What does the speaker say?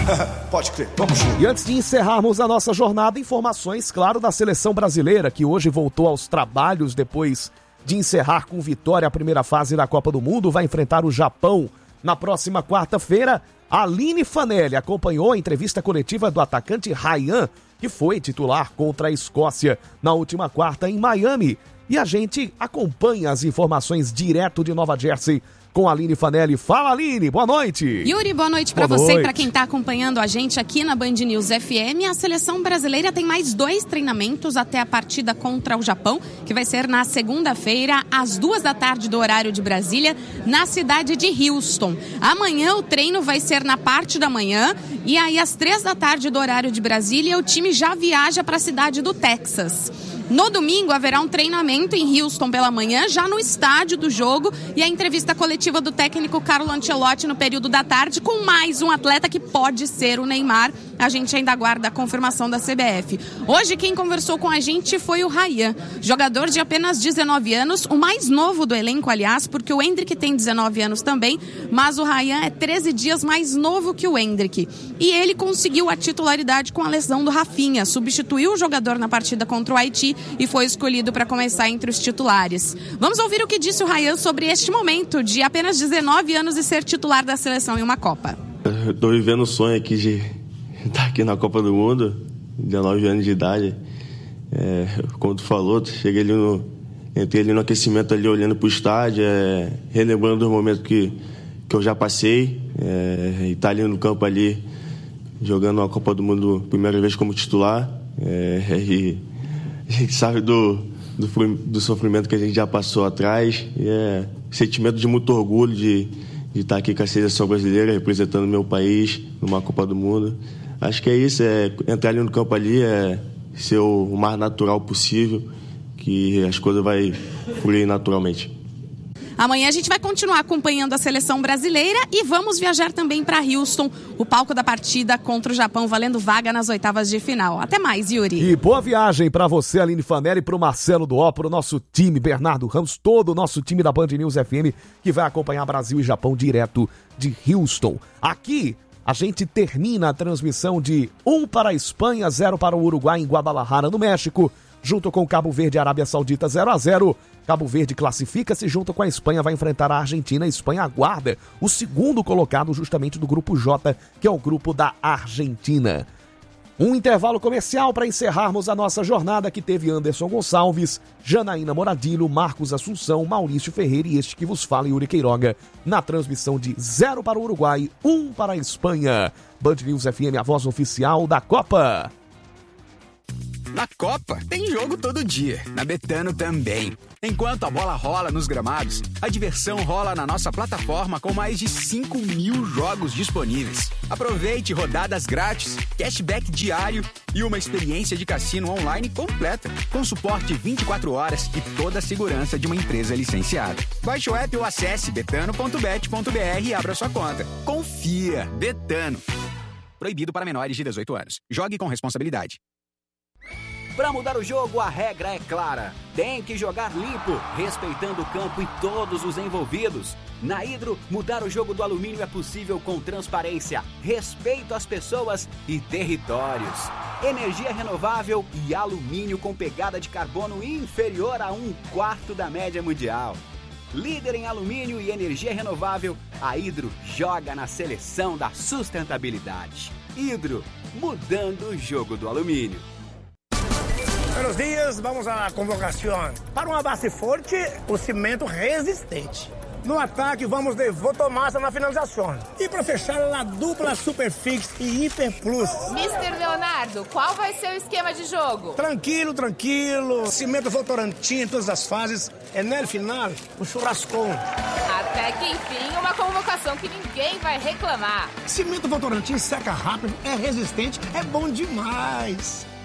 Pode crer, vamos junto. E antes de encerrarmos a nossa jornada, informações, claro, da seleção brasileira, que hoje voltou aos trabalhos depois de encerrar com vitória a primeira fase da Copa do Mundo, vai enfrentar o Japão na próxima quarta-feira. A Aline Fanelli acompanhou a entrevista coletiva do atacante Ryan, que foi titular contra a Escócia na última quarta em Miami. E a gente acompanha as informações direto de Nova Jersey com a Aline Fanelli. Fala, Aline, boa noite. Yuri, boa noite para você e para quem está acompanhando a gente aqui na Band News FM. A seleção brasileira tem mais 2 treinamentos até a partida contra o Japão, que vai ser na segunda-feira, às 14h do horário de Brasília, na cidade de Houston. Amanhã o treino vai ser na parte da manhã e aí às 15h do horário de Brasília o time já viaja para a cidade do Texas. No domingo haverá um treinamento em Houston pela manhã, já no estádio do jogo, e a entrevista coletiva do técnico Carlo Ancelotti no período da tarde, com mais um atleta que pode ser o Neymar. A gente ainda aguarda a confirmação da CBF. Hoje quem conversou com a gente foi o Ryan, jogador de apenas 19 anos, o mais novo do elenco, aliás, porque o Endrick tem 19 anos também, mas o Ryan é 13 dias mais novo que o Endrick. E ele conseguiu a titularidade com a lesão do Rafinha, substituiu o jogador na partida contra o Haiti e foi escolhido para começar entre os titulares. Vamos ouvir o que disse o Ryan sobre este momento de apenas 19 anos e ser titular da seleção em uma Copa. Estou vivendo o sonho aqui de estar aqui na Copa do Mundo, 19 anos de idade. Como tu falou, entrei ali no aquecimento, ali olhando para o estádio, relembrando os momentos que eu já passei, e estar ali no campo ali, jogando uma Copa do Mundo primeira vez como titular, e a gente sabe do sofrimento que a gente já passou atrás, e sentimento de muito orgulho de estar aqui com a seleção brasileira, representando meu país numa Copa do Mundo. Acho que é isso, entrar ali no campo ali, ser o mais natural possível, que as coisas vão fluir naturalmente. Amanhã a gente vai continuar acompanhando a seleção brasileira e vamos viajar também para Houston, o palco da partida contra o Japão, valendo vaga nas oitavas de final. Até mais, Yuri. E boa viagem para você, Aline Fanelli, para o Marcelo Duó, para o nosso time, Bernardo Ramos, todo o nosso time da Band News FM, que vai acompanhar Brasil e Japão direto de Houston. Aqui a gente termina a transmissão de 1 para a Espanha, 0 para o Uruguai em Guadalajara, no México, junto com Cabo Verde e Arábia Saudita 0-0. Cabo Verde classifica-se junto com a Espanha, vai enfrentar a Argentina. A Espanha aguarda o segundo colocado justamente do grupo J, que é o grupo da Argentina. Um intervalo comercial para encerrarmos a nossa jornada, que teve Anderson Gonçalves, Janaína Moradilho, Marcos Assunção, Maurício Ferreira e este que vos fala, Yuri Queiroga, na transmissão de 0 para o Uruguai, 1 para a Espanha. Band News FM, a voz oficial da Copa. Na Copa, tem jogo todo dia. Na Betano também. Enquanto a bola rola nos gramados, a diversão rola na nossa plataforma com mais de 5.000 jogos disponíveis. Aproveite rodadas grátis, cashback diário e uma experiência de cassino online completa, com suporte 24 horas e toda a segurança de uma empresa licenciada. Baixe o app ou acesse betano.bet.br e abra sua conta. Confia, Betano. Proibido para menores de 18 anos. Jogue com responsabilidade. Para mudar o jogo, a regra é clara. Tem que jogar limpo, respeitando o campo e todos os envolvidos. Na Hidro, mudar o jogo do alumínio é possível com transparência, respeito às pessoas e territórios. Energia renovável e alumínio com pegada de carbono inferior a 1/4 da média mundial. Líder em alumínio e energia renovável, a Hidro joga na seleção da sustentabilidade. Hidro, mudando o jogo do alumínio. Buenos dias, vamos à convocação. Para uma base forte, o cimento resistente. No ataque, vamos de Votomassa na finalização. E para fechar, a dupla Superfix e Hiper Plus. Mister Leonardo, qual vai ser o esquema de jogo? Tranquilo. Cimento Votorantim em todas as fases. É no final, o churrascão. Até que enfim, uma convocação que ninguém vai reclamar. Cimento Votorantim seca rápido, é resistente, é bom demais.